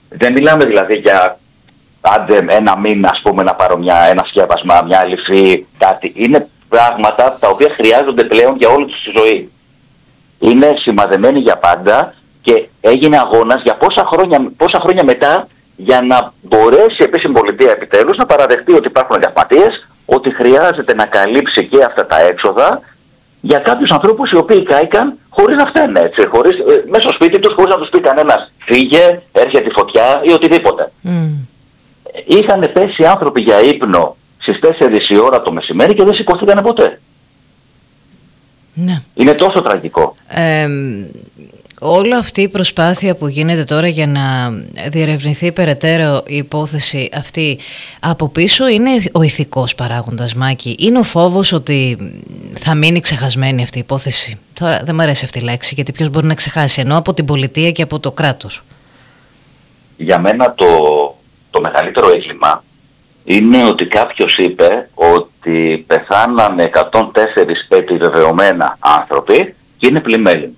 Δεν μιλάμε δηλαδή για άντε ένα μήνα, ας πούμε, να πάρω ένα σκεύασμα, μια αληφή, κάτι. Είναι πράγματα τα οποία χρειάζονται πλέον για όλη τους τη ζωή. Είναι σημαδεμένοι για πάντα και έγινε αγώνας για πόσα χρόνια μετά για να μπορέσει η επίσημη πολιτεία επιτέλους να παραδεχτεί ότι υπάρχουν εγκαυματίες, ότι χρειάζεται να καλύψει και αυτά τα έξοδα για κάποιους ανθρώπους οι οποίοι κάηκαν χωρίς να φταίνε, έτσι, μέσα στο σπίτι τους, χωρίς να τους πει κανένας φύγε, έρχεται η φωτιά ή οτιδήποτε. Είχαν πέσει άνθρωποι για ύπνο στις 4 η ώρα το μεσημέρι και δεν σηκωθήκανε ποτέ. Ναι. Είναι τόσο τραγικό. Όλη αυτή η προσπάθεια που γίνεται τώρα για να διερευνηθεί περαιτέρω η υπόθεση αυτή, από πίσω είναι ο ηθικός παράγοντας, Μάκη? Είναι ο φόβος ότι θα μείνει ξεχασμένη αυτή η υπόθεση? Τώρα δεν μου αρέσει αυτή η λέξη, γιατί ποιος μπορεί να ξεχάσει, ενώ από την πολιτεία και από το κράτος? Για μένα το μεγαλύτερο έγκλημα είναι ότι κάποιος είπε ότι πεθάνανε 104 επιβεβαιωμένα άνθρωποι και είναι πλημέλημα.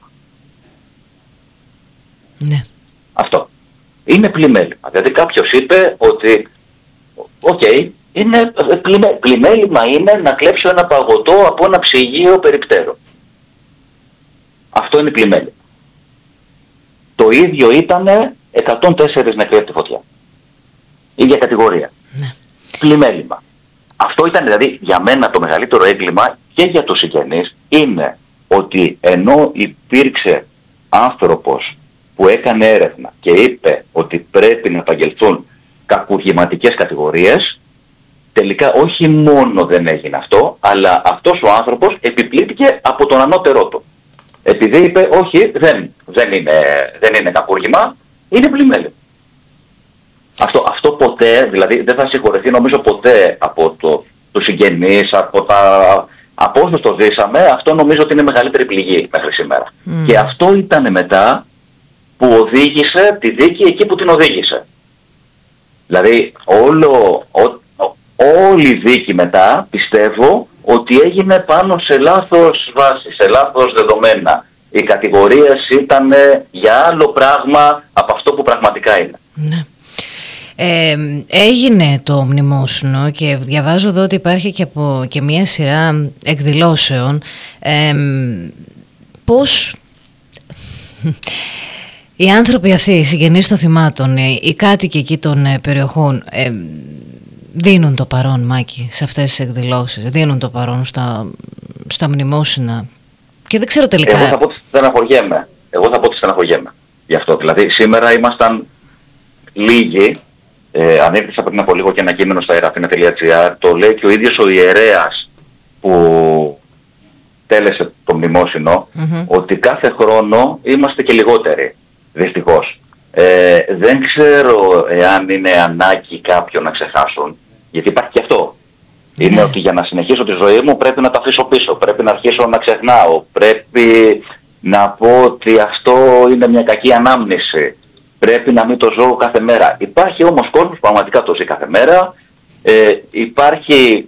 Ναι. Αυτό. Είναι πλημέλημα. Δηλαδή κάποιος είπε ότι είναι πλημέλημα είναι να κλέψω ένα παγωτό από ένα ψυγείο περιπτέρων. Αυτό είναι πλημέλημα. Το ίδιο ήτανε 104 νεκροί από τη φωτιά. Ίδια κατηγορία. Ναι. Πλημέλημα. Αυτό ήταν δηλαδή για μένα το μεγαλύτερο έγκλημα και για τους συγγενείς, είναι ότι ενώ υπήρξε άνθρωπος που έκανε έρευνα και είπε ότι πρέπει να απαγγελθούν κακουργηματικές κατηγορίες, τελικά όχι μόνο δεν έγινε αυτό, αλλά αυτός ο άνθρωπος επιπλήθηκε από τον ανώτερό του. Επειδή είπε όχι, δεν είναι κακούργημα, είναι πλημέλημα. Αυτό ποτέ, δηλαδή δεν θα συγχωρεθεί νομίζω ποτέ από τους συγγενείς, από όσους το ζήσαμε, αυτό νομίζω ότι είναι μεγαλύτερη πληγή μέχρι σήμερα. Και αυτό ήταν μετά που οδήγησε τη δίκη εκεί που την οδήγησε. Δηλαδή όλη η δίκη μετά πιστεύω ότι έγινε πάνω σε λάθος βάση, σε λάθος δεδομένα. Οι κατηγορίες ήταν για άλλο πράγμα από αυτό που πραγματικά είναι. Ναι. Έγινε το μνημόσυνο και διαβάζω εδώ ότι υπάρχει και μία σειρά εκδηλώσεων. Πώς οι άνθρωποι αυτοί, οι συγγενείς των θυμάτων, οι κάτοικοι εκεί των περιοχών δίνουν το παρόν, Μάκη, σε αυτές τις εκδηλώσεις, δίνουν το παρόν στα μνημόσυνα? Και δεν ξέρω τελικά. Εγώ θα πω ότι στεναχωριέμαι. Γι' αυτό δηλαδή σήμερα ήμασταν λίγοι. Ανέβησα πριν από λίγο και ένα κείμενο στα erafina.gr, το λέει και ο ίδιος ο ιερέας που τέλεσε το μνημόσυνο, ότι κάθε χρόνο είμαστε και λιγότεροι, δυστυχώς. Δεν ξέρω εάν είναι ανάγκη κάποιον να ξεχάσουν, γιατί υπάρχει και αυτό. Είναι ότι για να συνεχίσω τη ζωή μου πρέπει να τα αφήσω πίσω, πρέπει να αρχίσω να ξεχνάω, πρέπει να πω ότι αυτό είναι μια κακή ανάμνηση. Πρέπει να μην το ζω κάθε μέρα. Υπάρχει όμως κόσμος που πραγματικά το ζει κάθε μέρα. Υπάρχει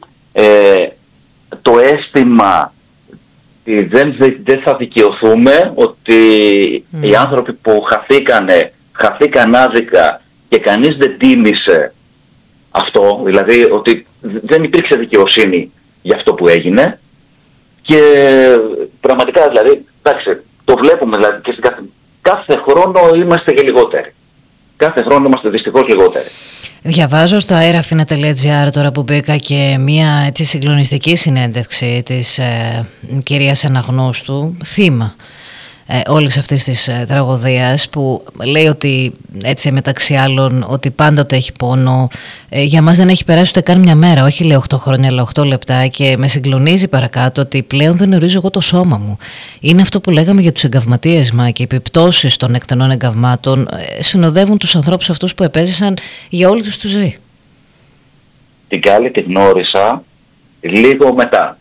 το αίσθημα ότι δεν θα δικαιωθούμε, ότι οι άνθρωποι που χαθήκαν άδικα και κανείς δεν τίμησε αυτό, δηλαδή ότι δεν υπήρξε δικαιοσύνη για αυτό που έγινε. Και πραγματικά δηλαδή, εντάξει, το βλέπουμε δηλαδή και κάθε χρόνο είμαστε και λιγότεροι. Κάθε χρόνο είμαστε δυστυχώς λιγότεροι. Διαβάζω στο erafina.gr τώρα που μπήκα και μια έτσι συγκλονιστική συνέντευξη της κυρίας Αναγνώστου, θύμα όλης αυτής της τραγωδίας, που λέει ότι έτσι μεταξύ άλλων ότι πάντοτε έχει πόνο, για μας δεν έχει περάσει ούτε καν μια μέρα, όχι λέει 8 χρόνια αλλά 8 λεπτά, και με συγκλονίζει παρακάτω ότι πλέον δεν γνωρίζω εγώ το σώμα μου. Είναι αυτό που λέγαμε για τους εγκαυματίες, μα, και οι επιπτώσεις των εκτενών εγκαυμάτων συνοδεύουν τους ανθρώπους αυτούς που επέζησαν για όλη τους τη ζωή. Την Κάλλη τη γνώρισα λίγο μετά,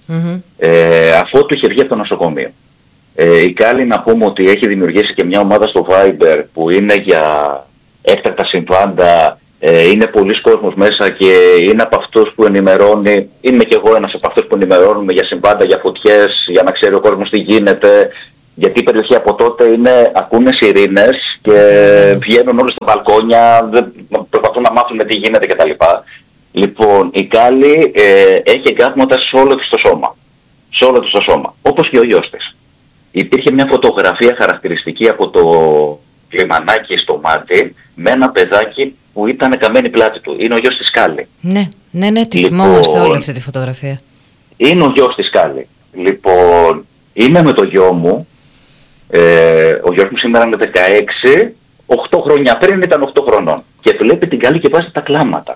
αφού του είχε βγει από το νοσοκομείο. Η Κάλλη, να πούμε ότι έχει δημιουργήσει και μια ομάδα στο Viber που είναι για έκτακτα συμβάντα, είναι πολλοί κόσμος μέσα και είναι από αυτούς που ενημερώνει, είμαι και εγώ ένας από αυτούς που ενημερώνουμε για συμβάντα, για φωτιές, για να ξέρει ο κόσμος τι γίνεται. Γιατί η περιοχή από τότε ακούνε σιρήνες και βγαίνουν όλοι στα μπαλκόνια, προσπαθούν να μάθουν τι γίνεται κτλ. Λοιπόν, η Κάλλη έχει εγκάθματα σε όλο της το σώμα. Σε όλο της το σώμα. Όπως και ο γιος της. Υπήρχε μια φωτογραφία χαρακτηριστική από το λιμανάκι στο μάτι με ένα παιδάκι που ήταν καμένη πλάτη του. Είναι ο γιος της Κάλλη. Ναι, τη θυμόμαστε όλη αυτή τη φωτογραφία. Είναι ο γιος της Κάλλη. Λοιπόν, είμαι με το γιο μου. Ο γιος μου σήμερα είναι 16, 8 χρόνια πριν ήταν 8 χρονών. Και βλέπει την Κάλλη και βάζει τα κλάματα.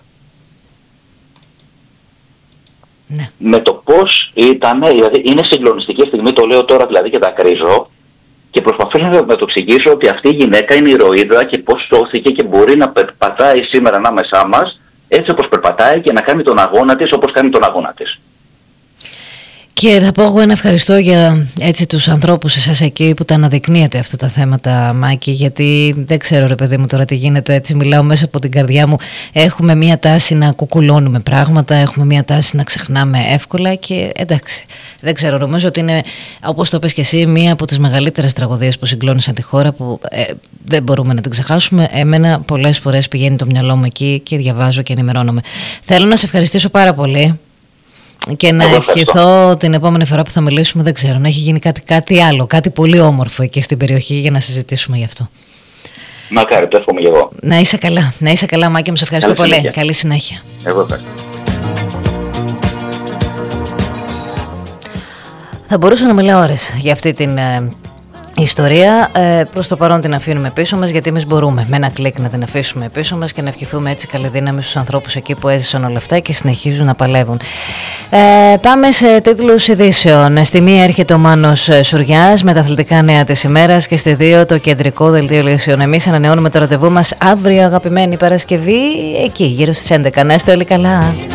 Ναι. Με το πώς ήταν, δηλαδή είναι συγκλονιστική στιγμή, το λέω τώρα δηλαδή και τα κρίζω και προσπαθώ να το εξηγήσω ότι αυτή η γυναίκα είναι ηρωίδα και πώς σώθηκε και μπορεί να περπατάει σήμερα ανάμεσά μας έτσι όπως περπατάει και να κάνει τον αγώνα της όπως κάνει τον αγώνα της. Και θα πω εγώ ένα ευχαριστώ για έτσι τους ανθρώπους εσάς εκεί που τα αναδεικνύετε αυτά τα θέματα, Μάκη, γιατί δεν ξέρω ρε παιδί μου τώρα τι γίνεται, έτσι μιλάω μέσα από την καρδιά μου. Έχουμε μία τάση να κουκουλώνουμε πράγματα, έχουμε μία τάση να ξεχνάμε εύκολα και εντάξει, δεν ξέρω, νομίζω ότι είναι, όπως το πες και εσύ, μία από τις μεγαλύτερες τραγωδίες που συγκλώνησαν τη χώρα που δεν μπορούμε να την ξεχάσουμε. Εμένα πολλές φορές πηγαίνει το μυαλό μου εκεί και διαβάζω και ενημερώνομαι. Θέλω να σε ευχαριστήσω πάρα πολύ. Και να ευχηθώ την επόμενη φορά που θα μιλήσουμε, δεν ξέρω, να έχει γίνει κάτι άλλο, κάτι πολύ όμορφο εκεί στην περιοχή για να συζητήσουμε γι' αυτό. Μακάρι, το εύχομαι και εγώ. Να είσαι καλά, Μάκη μου, σε ευχαριστώ πολύ. Καλή συνέχεια. Εγώ ευχαριστώ. Θα μπορούσα να μιλάω ώρες για αυτή την ιστορία. Προς το παρόν την αφήνουμε πίσω μας, γιατί εμείς μπορούμε με ένα κλικ να την αφήσουμε πίσω μας και να ευχηθούμε έτσι καλή δύναμη στους ανθρώπους εκεί που έζησαν όλα αυτά και συνεχίζουν να παλεύουν. Πάμε σε τίτλους ειδήσεων. Στη 1 έρχεται ο Μάνος Σουριάς με τα αθλητικά νέα της ημέρας και στη 2 το κεντρικό δελτίο ειδήσεων. Εμείς ανανεώνουμε το ραντεβού μας αύριο, αγαπημένη Παρασκευή, εκεί γύρω στις 11. Να είστε όλοι καλά.